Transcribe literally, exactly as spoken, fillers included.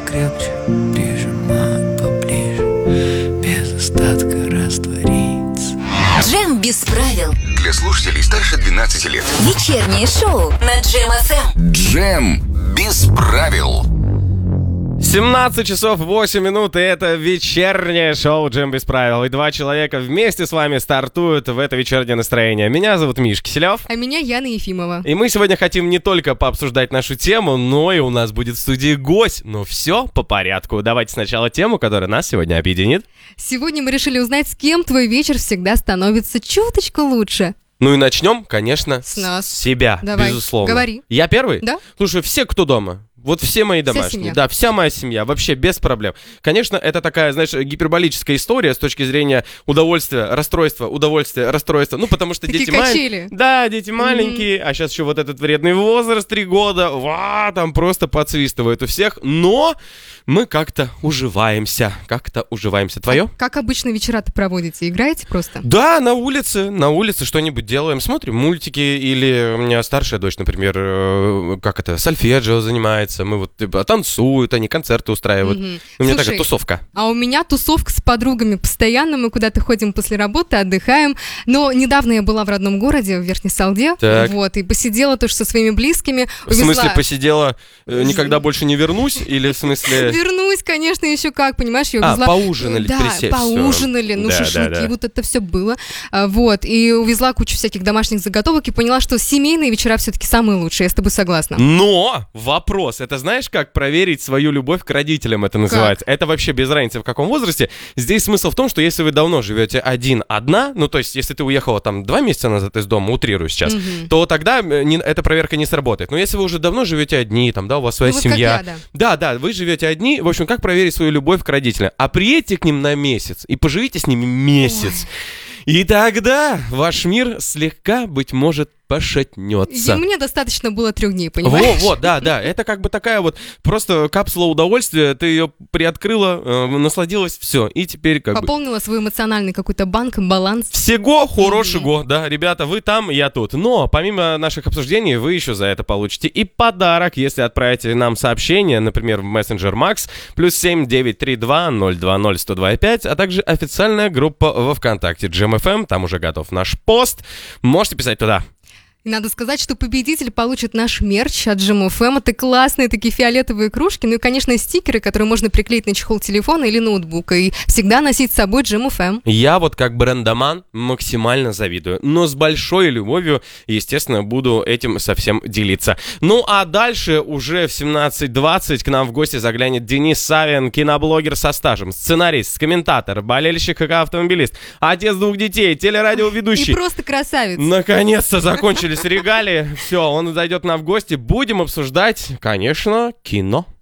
крепче, прижимают поближе, без остатка раствориться. Джем без правил. Для слушателей старше двенадцати лет. Вечернее шоу на Джем эф эм. Джем без правил. семнадцать часов восемь минут, и это вечернее шоу «Джем без правил». И два человека вместе с вами стартуют в это вечернее настроение. Меня зовут Миш Киселев. А меня Яна Ефимова. И мы сегодня хотим не только пообсуждать нашу тему, но и у нас будет в студии гость. Но все по порядку. Давайте сначала тему, которая нас сегодня объединит. Сегодня мы решили узнать, с кем твой вечер всегда становится чуточку лучше. Ну и начнем, конечно, с, нас. с себя, Давай, безусловно. Говори. Я первый? Да. Слушай, все, кто дома. Вот все мои Вся домашние. семья. Да, вся моя семья. Вообще без проблем. Конечно, это такая, знаешь, гиперболическая история с точки зрения удовольствия, расстройства, удовольствия, расстройства. Ну, потому что Такие дети маленькие. качели. Да, дети маленькие. А сейчас еще вот этот вредный возраст, три года. Ва, там просто подсвистывает у всех. Но мы как-то уживаемся. Как-то уживаемся. Твое? Как обычно вечера-то проводите? Играете просто? Да, на улице. На улице что-нибудь делаем. Смотрим мультики. Или у меня старшая дочь, например, э, как это, сольфеджио занимается. Мы вот типа, танцуют, они концерты устраивают. Мгм. У меня Слушай, такая тусовка. А у меня тусовка с подругами постоянно. Мы куда-то ходим после работы, отдыхаем. Но недавно я была в родном городе, в Верхней Салде. Так. Вот, и посидела тоже со своими близкими. В смысле, посидела, э, никогда больше не вернусь? Или в смысле... Вернусь, конечно, еще как, понимаешь, я А, увезла... поужинали, Да, присесть, поужинали, всё. ну, Да, шашлыки, да, да. вот это все было. А, Вот, и увезла кучу всяких домашних заготовок и поняла, что семейные вечера все-таки самые лучшие, я с тобой согласна. Но вопрос, это знаешь, как проверить свою любовь к родителям, это называется? Это вообще без разницы в каком возрасте. Здесь смысл в том, что если вы давно живете один, одна, ну то есть если ты уехала там два месяца назад из дома, утрирую сейчас, Мгм. то тогда э, не- эта проверка не сработает. Но если вы уже давно живете одни, там, да, у вас своя Ну, вот как семья. я, да. Да, да, вы живете одни, в общем, как проверить свою любовь к родителям? А приедьте к ним на месяц и поживите с ними месяц. И тогда ваш мир слегка, быть может, пошатнется. И мне достаточно было трех дней, Вот, понимаешь? вот, да, да, это как бы такая вот просто капсула удовольствия, ты ее приоткрыла, э, насладилась, все, и теперь как бы... Пополнила свой эмоциональный какой-то банк, баланс. Всего хорошего, да, ребята, вы там, я тут. Но помимо наших обсуждений, вы еще за это получите и подарок, если отправите нам сообщение, например, в мессенджер Макс, плюс семь девять три два ноль два ноль сто два пять, а также официальная группа во ВКонтакте Джем эф эм, там уже готов наш пост, можете писать туда. И надо сказать, что победитель получит наш мерч от Джем эф эм. Это классные такие фиолетовые кружки. Ну и, конечно, стикеры, которые можно приклеить на чехол телефона или ноутбука. И всегда носить с собой Джем эф эм. Я вот как брендоман максимально завидую, но с большой любовью, естественно, буду этим совсем делиться. Ну а дальше уже в семнадцать двадцать к нам в гости заглянет Денис Савин, киноблогер со стажем, сценарист, комментатор, болельщик и автомобилист, отец двух детей, телерадиоведущий. И просто красавец. Наконец-то закончились регалии. Все, он зайдет к нам в гости. Будем обсуждать, конечно, кино.